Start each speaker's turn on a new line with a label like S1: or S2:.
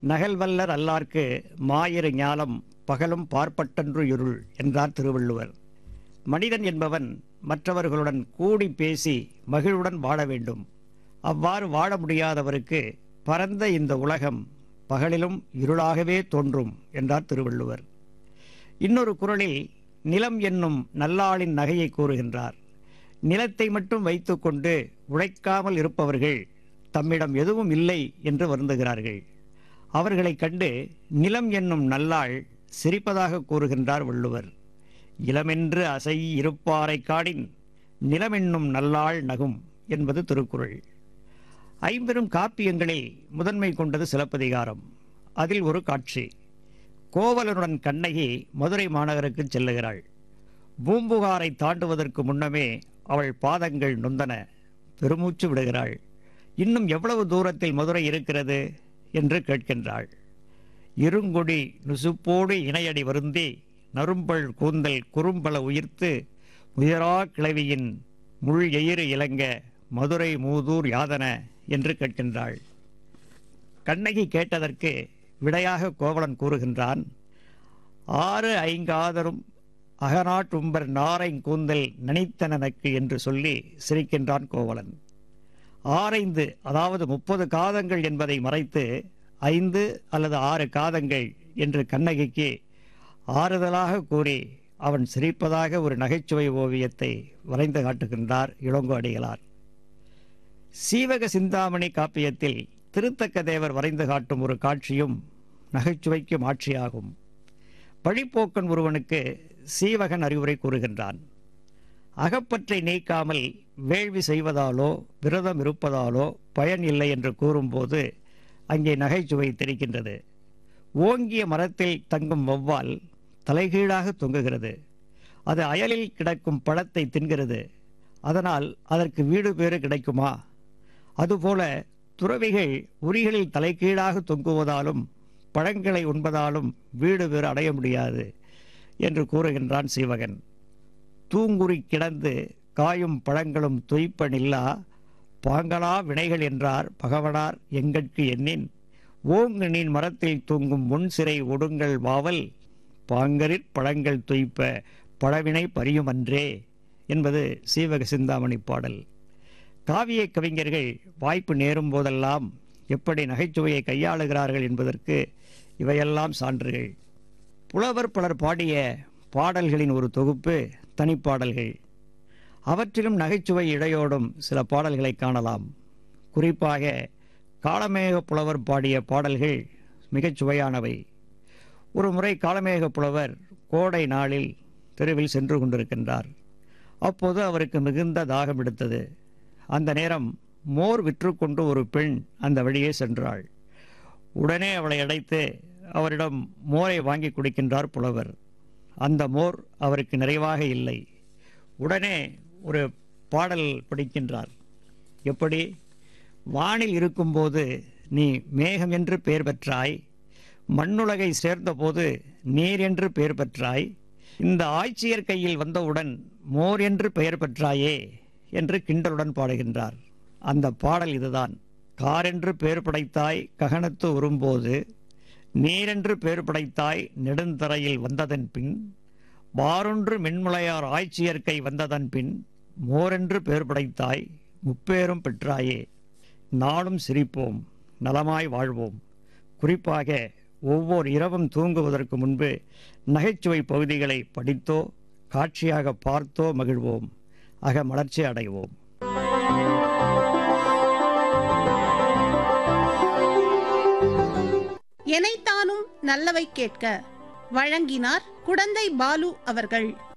S1: நகல்வல்லர் அல்லார்க்கு மாயிரு ஞாலம் பகலும் பார்ப்பட்டன்று இருள் என்றார் திருவள்ளுவர். மனிதன் என்பவன் மற்றவர்களுடன் கூடி பேசி மகிழ்வுடன் வாழ வேண்டும். அவ்வாறு வாழ முடியாதவருக்கு பரந்த இந்த உலகம் பகலிலும் இருளாகவே தோன்றும் என்றார் திருவள்ளுவர். இன்னொரு குறளில் நிலம் என்னும் நல்லாளின் நகையை கூறுகின்றார். நிலத்தை மட்டும் வைத்துக்கொண்டு உழைக்காமல் இருப்பவர்கள் தம்மிடம் எதுவும் இல்லை என்று வருந்துகிறார்கள். அவர்களை கண்டு நிலம் என்னும் நல்லாள் சிரிப்பதாக கூறுகின்றார் வள்ளுவர். இளமென்று அசை இருப்பாரை காடின் நிலமென்னும் நல்லாள் நகும் என்பது திருக்குறள். ஐம்பெரும் காப்பியங்களில் முதன்மை கொண்டது சிலப்பதிகாரம். அதில் ஒரு காட்சி. கோவலனுடன் கண்ணகி மதுரை மாநகருக்கு செல்லுகிறாள். பூம்புகாரை தாண்டுவதற்கு முன்னமே அவள் பாதங்கள் நொந்தன. பெருமூச்சு விடுகிறாள். இன்னும் எவ்வளவு தூரத்தில் மதுரை இருக்கிறது என்று கேட்கின்றாள். இருங்கொடி நுசுப்போடு இணையடி வருந்தி நறும்பல் கூந்தல் குறும்பல உயிர்த்து உயரா கிளவியின் முள் எயிறு இலங்க மதுரை மூதூர் யாதன என்று கேட்கின்றாள். கண்ணகி கேட்டதற்கு விடையாக கோவலன் கூறுகின்றான். 6 ஐங்காதரும் அகநாட்டும்பர் நாரைங்கூந்தல் நினைத்தனக்கு என்று சொல்லி சிரிக்கின்றான் கோவலன். 6 அதாவது 30 காதங்கள் என்பதை மறைத்து 5 அல்லது 6 காதங்கள் என்று கண்ணகிக்கு ஆறுதலாக கூறி அவன் சிரிப்பதாக ஒரு நகைச்சுவை ஓவியத்தை வரைந்து காட்டுகின்றார் இளங்கோ அடிகளார். சீவக சிந்தாமணி காப்பியத்தில் திருத்தக்க தேவர் வரைந்து காட்டும் ஒரு காட்சியும் நகைச்சுவைக்கு மாட்சியாகும். பழிப்போக்கன் ஒருவனுக்கு சீவகன் அறிவுரை கூறுகின்றான். அகப்பற்றை நீக்காமல் வேள்வி செய்வதாலோ விரதம் இருப்பதாலோ பயன் இல்லை என்று கூறும்போது அங்கே நகைச்சுவை தெரிக்கின்றது. ஓங்கிய மரத்தில் தங்கும் வௌவால் தலைகீழாக தொங்குகிறது. அது அயலில் கிடக்கும் பழத்தை தின்கிறது. அதனால் அதற்கு வீடு பேறு கிடைக்குமா? அதுபோல துறவிகள் உரிகளில் தலைகீழாக தொங்குவதாலும் பழங்களை உண்பதாலும் வீடு பேறு அடைய முடியாது என்று கூறுகின்றான் சீவகன். தூங்குறி கிடந்து காயும் பழங்களும் துய்ப்பனில்லா பாங்களா வினைகள் என்றார் பகவனார் எங்கட்கு எண்ணின் ஓங்கு நீன் மரத்தில் தூங்கும் முன் சிறை ஒடுங்கள் வாவல் பாங்கரிற் பழங்கள் துய்ப்ப பழவினை பரியுமன்றே என்பது சீவக சிந்தாமணி பாடல். காவிய கவிஞர்கள் வாய்ப்பு நேரும் போதெல்லாம் எப்படி நகைச்சுவையை கையாளுகிறார்கள் என்பதற்கு இவையெல்லாம் சான்றுகள். புலவர் பலர் பாடிய பாடல்களின் ஒரு தொகுப்பு தனிப்பாடல்கள். அவற்றிலும் நகைச்சுவை இடையோடும் சில பாடல்களை காணலாம். குறிப்பாக காளமேக புலவர் பாடிய பாடல்கள் மிகச் சுவையானவை. ஒரு முறை காளமேக புலவர் கோடை நாளில் தெருவில் சென்று கொண்டிருக்கின்றார். அப்போது அவருக்கு மிகுந்த தாகம் எடுத்தது. அந்த நேரம் மோர் விற்றுக்கொண்டு ஒரு பெண் அந்த வழியே சென்றாள். உடனே அவளை அழைத்து அவரிடம் மோரை வாங்கி குடிக்கின்றார் புலவர். அந்த மோர் அவருக்கு நிறைவாக இல்லை. உடனே ஒரு பாடல் படிக்கின்றார். எப்படி? வானில் இருக்கும்போது நீ மேகம் என்று பெயர் பெற்றாய், மண்ணுலகை சேர்ந்தபோது நீர் என்று பெயர் பெற்றாய், இந்த ஆட்சியர் கையில் வந்தவுடன் மோர் என்று பெயர் பெற்றாயே என்று கிண்டலுடன் பாடுகின்றார். அந்த பாடல் இதுதான். காரென்று பெயர் படைத்தாய் ககனத்து உறும்போது, நீரென்று பெயர் படைத்தாய் நெடுந்தரையில் வந்ததன் பின், வாரொன்று மென்முளையார் ஆட்சியர்க்கை வந்ததன் பின், மோரென்று பெயர் படைத்தாய் முப்பேரும் பெற்றாயே. நாளும் சிரிப்போம், நலமாய் வாழ்வோம். குறிப்பாக ஒவ்வொரு இரவும் தூங்குவதற்கு முன்பு நகைச்சுவை பகுதிகளை படித்தோ காட்சியாக பார்த்தோ மகிழ்வோம். மலர்ச்சி அடைவோம்.
S2: எனைத்தானும் நல்லவை கேட்க வழங்கினார் குடந்தை பாலு அவர்கள்.